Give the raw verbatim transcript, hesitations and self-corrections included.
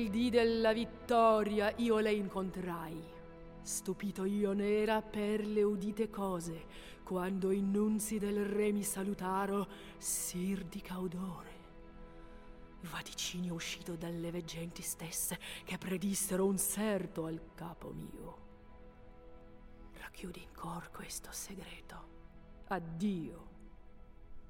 Il dì della vittoria io le incontrai. Stupito io n'era per le udite cose, quando i nunzi del re mi salutaro, sir di caudore. Vaticinio uscito dalle veggenti stesse, che predissero un serto al capo mio. Racchiudi in cor questo segreto. Addio.